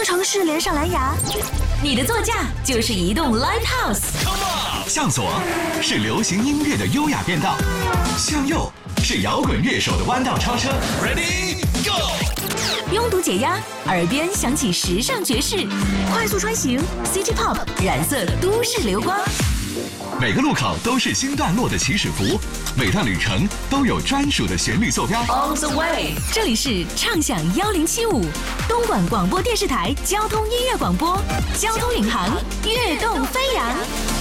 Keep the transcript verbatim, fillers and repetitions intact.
城市连上蓝牙，你的座驾就是移动 Live House。 向左是流行音乐的优雅变道，向右是摇滚乐手的弯道超车。Ready Go！ 拥堵解压，耳边响起时尚爵士，快速穿行 City Pop 染色都市流光。 每个路口都是新段落的起始符，每段旅程都有专属的旋律坐标。 On the way， 这里是畅享一零七五，东莞广播电视台交通音乐广播，交通领航，跃动飞扬。